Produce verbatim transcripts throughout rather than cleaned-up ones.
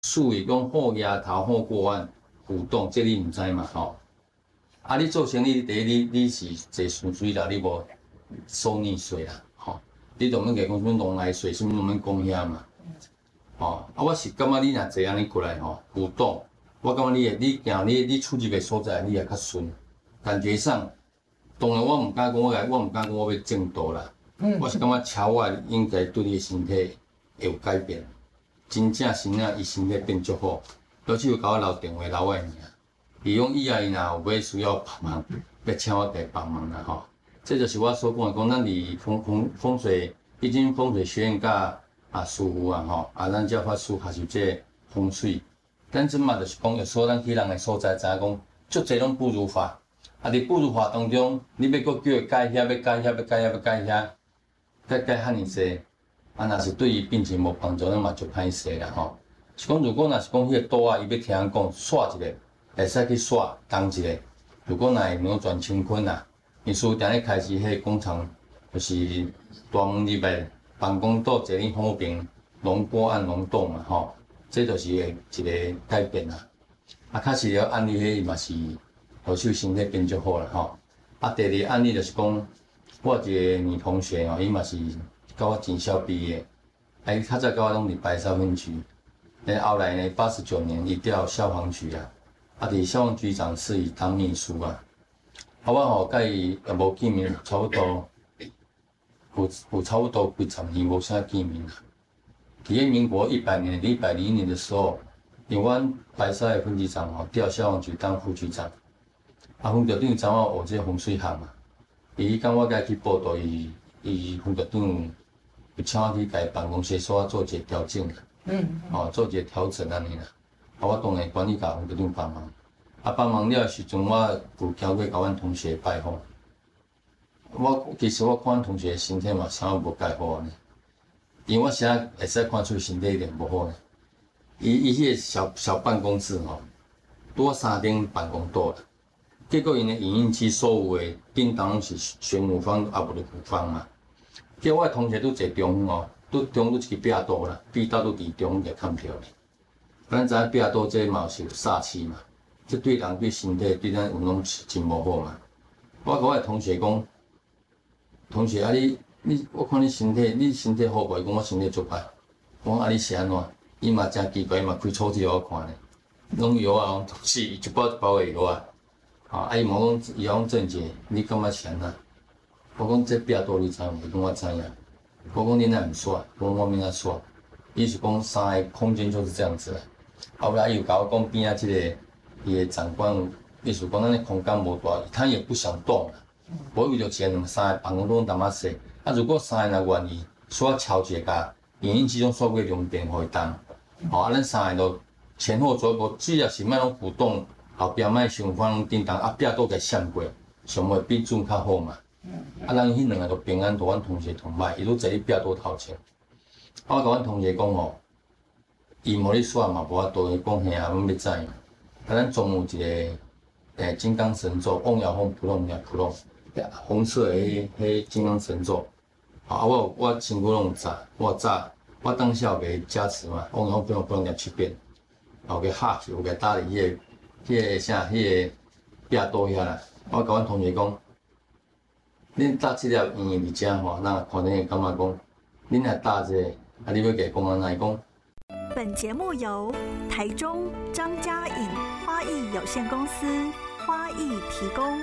属于讲好牙头、好过弯、互动，这你唔知嘛吼？啊，你做生意，第一你你是坐顺水啦，你无收逆水啦，吼、你就免讲什么龙来水，什么都免讲遐嘛。吼、啊，我是感觉你若坐安尼过来吼，互动，我感觉你你行你你出入的所在，你会较顺，感觉上。当然，我毋敢讲我来，我毋敢讲我要正道啦。嗯、我是感觉超我应该对你的身体会有改变，真正是啊，伊身体变足好，尤其有甲我留电话留我尔。伊讲以后伊若有要需要帮忙，要请我来帮忙啦吼。这就是我所讲的，讲咱离风风风水已经风水学院甲啊师傅啊吼，啊咱教法师学习这风水，咱即嘛就是讲有时候咱去人的所在，知影讲足侪拢不如法。啊！伫步入法当中，你要搁叫伊改遐，要改遐，要改遐，要改遐，改改遐尼济，啊，若是对伊病情无帮助，咱嘛就歹势啦吼。是讲，如果若是讲迄个刀啊，伊要听人讲刷一个，会使去刷动一个。如果若会扭转乾坤啊，伊书店咧开始迄个工厂，就是大门入来，办公桌坐你好边，龙锅按龙洞嘛吼，这就是一个改变啦。啊，确实了，案例迄嘛是。后手身体变足好啦吼，啊，第二案例就是讲，我一个女同学哦，伊嘛是甲我警校毕业，啊，伊较早甲我拢伫白沙分局，然后来呢，八十九年伊调消防局啊，啊，伫消防局长室里当秘书啊，啊，我吼甲伊也无见面，差不多有有差不多几十年无啥见面啦。伫个民国一百年、一百零一年的时候，因为阮白沙的分局长吼调消防局当副局长。啊，分局长知我学这风水学嘛，伊讲我该去报道，伊伊分局长有请我去家办公室所做一个调整啦，嗯，哦，做一个调整安尼啦。啊，我当然管理甲分局长帮忙，啊，帮忙了时阵，我有交过甲阮同学拜访。我其实我看阮同学身体嘛，啥无介好呢，因为我现在会使看出身体一点无好呢。伊伊迄个小小办公室吼，拄三顶办公桌啦。结果因的影印机所有的叮当拢是玄武方啊，无是古方嘛。叫我同学都坐中哦，都中都一个壁刀啦，壁刀都伫中个看票咧。咱知影壁刀这嘛是有煞气嘛，这对人对身体对咱运动是真无好嘛。我甲我的同学讲，同学啊你你，我看你身体，你身体好无？讲我身体足歹。我讲啊你是安怎？伊嘛真奇怪，伊嘛开粗字互我看咧，拢药啊，拢都是一包一包的药啊。啊！啊伊问我讲，伊讲郑姐，你感觉是安怎？我讲这壁刀你知无？伊讲我知影。我讲恁哪毋煞？我讲我免哪煞。伊是讲三个空间就是这样子啦。后来伊又甲我讲边仔即个伊个长官，意思讲咱个空间无大，他也不想动啦。无为着钱，两三个办公拢淡仔细。啊，如果三个若愿意，煞敲一个甲影印机种煞过两边互伊动。吼、啊，咱三个就前后左右，只要是莫拢浮动。后壁莫想法拢叮当，啊壁都给闪过，上尾比准较好嘛。啊，咱迄两个就平安，同阮同学同歹，伊都坐伫壁刀头前。啊，我甲阮同学讲吼，伊无咧煞嘛，无法度，伊讲嘿啊，阮要知嘛。啊，咱总有一个诶金刚神咒，嗡摇风普隆呀普隆，红色的迄迄金刚神咒。啊，我我身躯拢有炸，我炸，我当下有给加持嘛，嗡摇风普隆普隆念七遍，后给哈去，有给打伫迄个。迄个啥，迄个壁刀遐啦，我甲阮同学讲，恁搭即粒圆伫遮吼，咱看恁会感觉讲，恁若搭这个，啊，你要甲讲安怎讲？ 本节目由台中张家颖花艺有限公司花艺提供。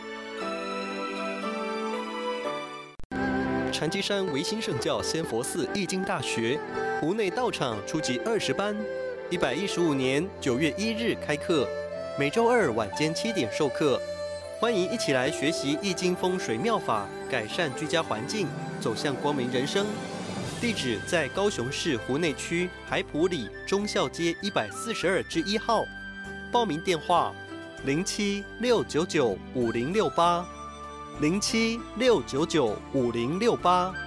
禅机山维新圣教仙佛寺易经大学湖内道场初级二十班，一百一十五年九月一日开课。每周二晚间七点授课，欢迎一起来学习易经风水妙法，改善居家环境，走向光明人生。地址在高雄市湖内区海埔里忠孝街一百四十二之一号。报名电话：零七六九九五零六八，零七六九九五零六八。